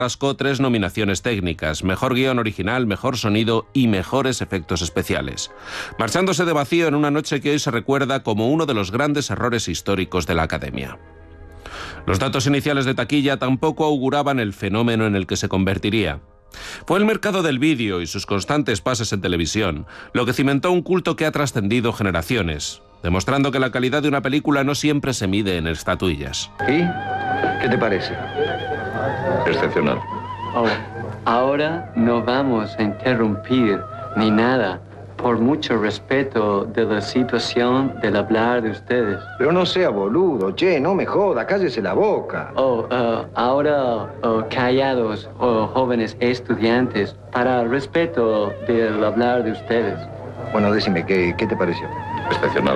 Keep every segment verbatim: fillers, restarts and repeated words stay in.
rascó tres nominaciones técnicas: mejor guión original, mejor sonido y mejores efectos especiales, marchándose de vacío en una noche que hoy se recuerda como uno de los grandes errores históricos de la Academia. Los datos iniciales de taquilla tampoco auguraban el fenómeno en el que se convertiría. Fue el mercado del vídeo y sus constantes pases en televisión lo que cimentó un culto que ha trascendido generaciones, demostrando que la calidad de una película no siempre se mide en estatuillas. ¿Y qué te parece? Excepcional. Oh, ahora no vamos a interrumpir ni nada, por mucho respeto de la situación del hablar de ustedes. Pero no sea boludo, che, no me joda, cállese la boca. Oh, uh, ahora uh, callados, oh, jóvenes estudiantes, para respeto del hablar de ustedes. Bueno, decime, ¿qué, qué te pareció? Excepcional.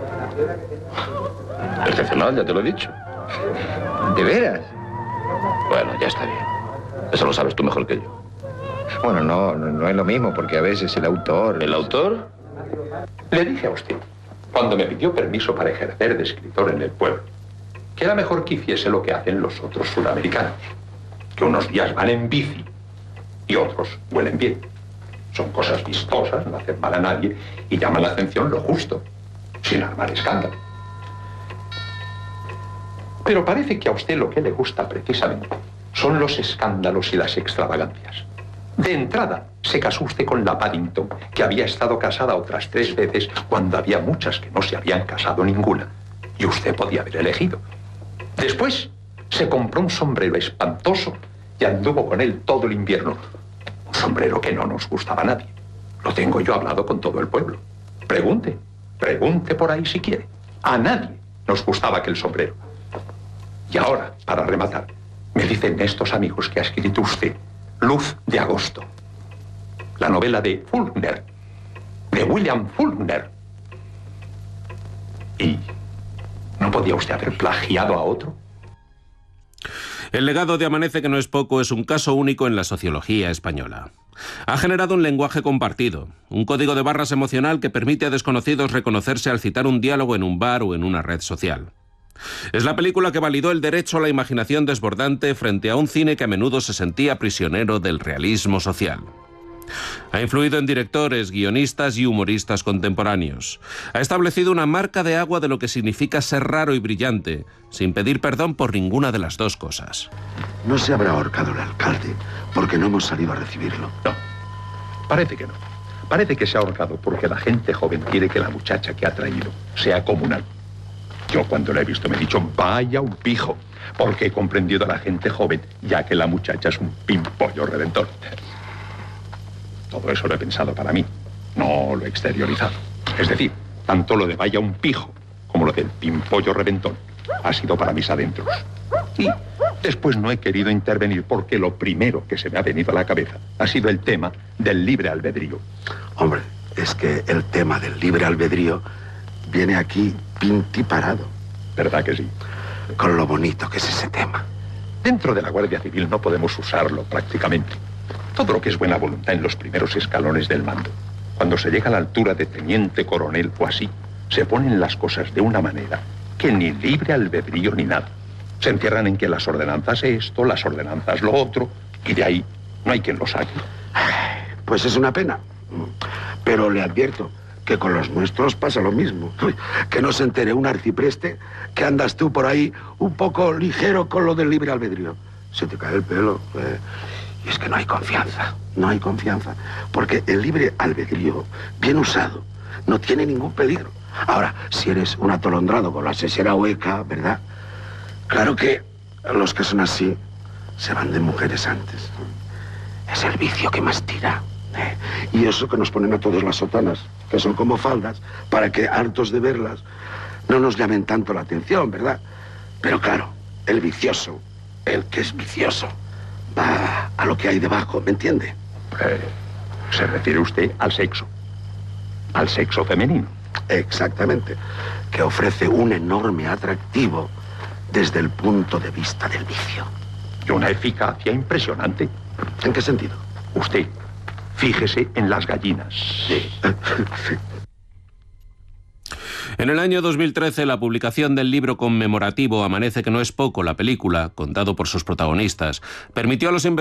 Excepcional, ya te lo he dicho. ¿De veras? Bueno, ya está bien. Eso lo sabes tú mejor que yo. Bueno, no, no, no es lo mismo, porque a veces el autor... ¿El autor? Le dije a usted, cuando me pidió permiso para ejercer de escritor en el pueblo, que era mejor que hiciese lo que hacen los otros sudamericanos, que unos días van en bici y otros huelen bien. Son cosas vistosas, no hacen mal a nadie y llaman la atención lo justo, sin armar escándalo. Pero parece que a usted lo que le gusta precisamente son los escándalos y las extravagancias. De entrada, se casó usted con la Paddington, que había estado casada otras tres veces cuando había muchas que no se habían casado ninguna. Y usted podía haber elegido. Después, se compró un sombrero espantoso y anduvo con él todo el invierno. Un sombrero que no nos gustaba a nadie. Lo tengo yo hablado con todo el pueblo. Pregunte, pregunte por ahí si quiere. A nadie nos gustaba aquel sombrero. Y ahora, para rematar, me dicen estos amigos que ha escrito usted Luz de agosto, la novela de Faulkner, de William Faulkner. ¿Y no podía usted haber plagiado a otro? El legado de Amanece que no es poco es un caso único en la sociología española. Ha generado un lenguaje compartido, un código de barras emocional que permite a desconocidos reconocerse al citar un diálogo en un bar o en una red social. Es la película que validó el derecho a la imaginación desbordante frente a un cine que a menudo se sentía prisionero del realismo social. Ha influido en directores, guionistas y humoristas contemporáneos. Ha establecido una marca de agua de lo que significa ser raro y brillante, sin pedir perdón por ninguna de las dos cosas. No se habrá ahorcado el alcalde porque no hemos salido a recibirlo. No, parece que no. Parece que se ha ahorcado porque la gente joven quiere que la muchacha que ha traído sea comunal. Yo cuando la he visto me he dicho, vaya un pijo, porque he comprendido a la gente joven, ya que la muchacha es un pimpollo redentor. Todo eso lo he pensado para mí, no lo he exteriorizado. Es decir, tanto lo de vaya un pijo como lo del pimpollo redentor ha sido para mis adentros. Y después no he querido intervenir porque lo primero que se me ha venido a la cabeza ha sido el tema del libre albedrío. Hombre, es que el tema del libre albedrío viene aquí pintiparado. ¿Verdad que sí? Con lo bonito que es ese tema. Dentro de la Guardia Civil no podemos usarlo prácticamente. Todo lo que es buena voluntad en los primeros escalones del mando. Cuando se llega a la altura de teniente coronel o así, se ponen las cosas de una manera que ni libre albedrío ni nada. Se encierran en que las ordenanzas esto, las ordenanzas lo otro, y de ahí no hay quien lo saque. Pues es una pena. Pero le advierto que con los nuestros pasa lo mismo. Que no se entere un arcipreste que andas tú por ahí un poco ligero con lo del libre albedrío. Se te cae el pelo. Eh, y es que no hay confianza, no hay confianza. Porque el libre albedrío, bien usado, no tiene ningún peligro. Ahora, si eres un atolondrado con la sesera hueca, ¿verdad? Claro que los que son así se van de mujeres antes. Es el vicio que más tira. ¿eh? Y eso que nos ponen a todos las sotanas, que son como faldas, para que, hartos de verlas, no nos llamen tanto la atención, ¿verdad? Pero claro, el vicioso, el que es vicioso, va a lo que hay debajo, ¿me entiende? Eh, ¿Se refiere usted al sexo? ¿Al sexo femenino? Exactamente, que ofrece un enorme atractivo desde el punto de vista del vicio. Y una eficacia impresionante. ¿En qué sentido? Usted, fíjese en las gallinas. Sí. Sí. En el año dos mil trece, la publicación del libro conmemorativo Amanece que no es poco, la película, contado por sus protagonistas, permitió a los